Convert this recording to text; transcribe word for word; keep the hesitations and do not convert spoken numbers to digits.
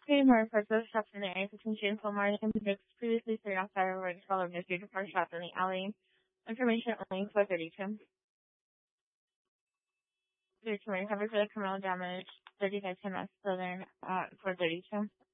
Hey, more purpose shots in the area between Jane Fulmar and Vicks previously three outside of Ridge Color due to four shots in the alley. Information only four thirty-two. thirty-two recovered for the criminal damage. thirty-five ten West Southern, uh, four thirty-two.